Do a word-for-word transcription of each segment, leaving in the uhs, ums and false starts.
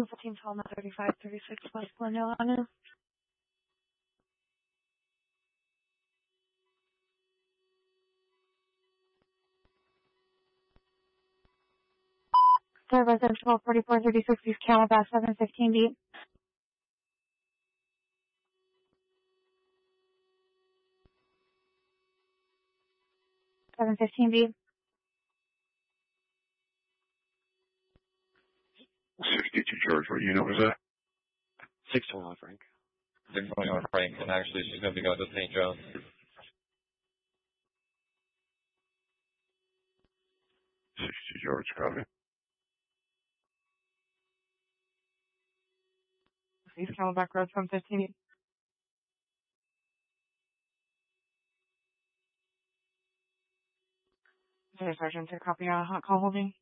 fifteen twelve, thirty-five thirty-six West Glendale Avenue. Third residential, forty-four thirty-six East Camelback, seven fifteen B. seven fifteen B. sixty-two George, what unit was that? six twenty-one Frank. six twenty-one Frank, and actually she's going to be going to Saint Joe's. sixty George, copy. East Camelback Road, seven fifteen B. Sorry, Sergeant, to copy on hot call holding.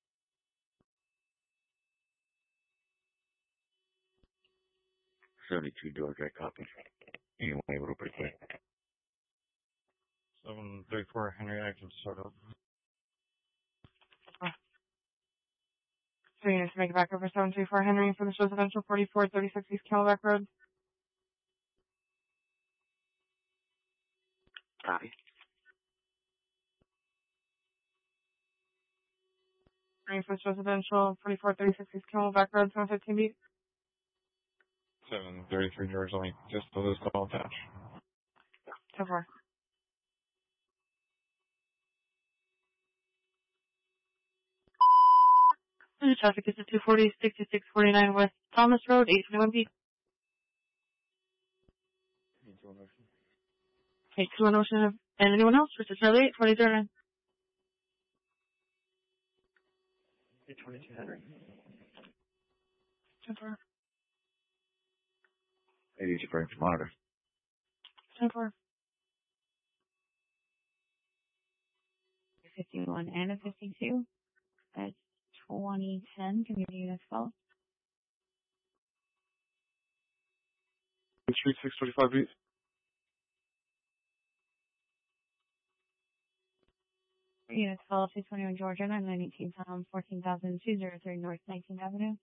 seventy-two George, I copy. Anyway, a little bit quick. seven thirty-four Henry, I can start up. Three units to make it back over seven three four Henry for this residential, forty-four thirty-six East Camelback Road. Copy. Three for this residential, forty-four thirty-six East Camelback Road, seven fifteen B. seven thirty-three George, let me just pull this call attached. So far. The traffic is at two forty, sixty-six forty-nine West Thomas Road, eight twenty-one B. eight twenty-one Ocean, and anyone else? Richard Charlie, eight twenty Jordan. eight twenty-two Henry. So far. eighty Springs, monitor. So far. fifty-one and a fifty-two. That's twenty ten. Community units call. Street six twenty-five B. Units call two twenty-one Georgia, nine nineteen pounds, fourteen thousand two hundred three North nineteenth Avenue.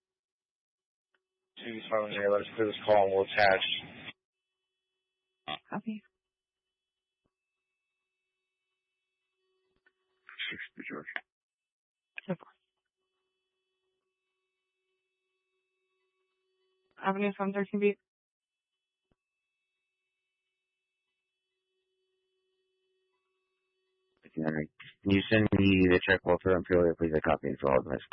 two seven here, let us do this call and we'll attach. Copy. sixty George. So far. Avenue seven thirteen B. Henry. Can you send me the check Walter and Peoria, please? A copy for all of this.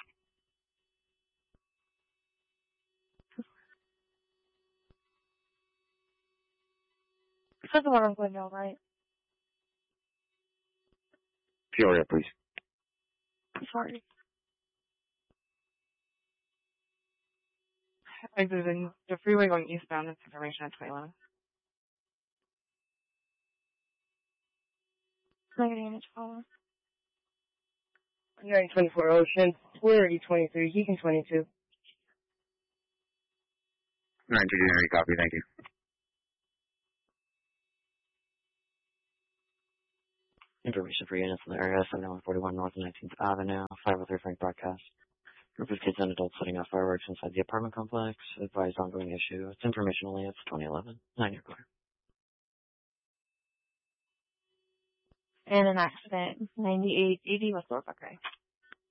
That's the one on Glendale, right? Peoria, please. Sorry. Exiting the freeway going eastbound, that's information at twenty-one. Negative units follow. You're at twenty-four Ocean. We're at E twenty-three, Deacon twenty-two. nine two Henry, copy, thank you. Information for units in the area, seventy-one forty-one North nineteenth Avenue, five oh three Frank broadcast. Group of kids and adults setting off fireworks inside the apartment complex. Advised ongoing issue. It's information only. It's twenty eleven. nine year clear. And an accident, ninety-eight eighty West Norfolk Way.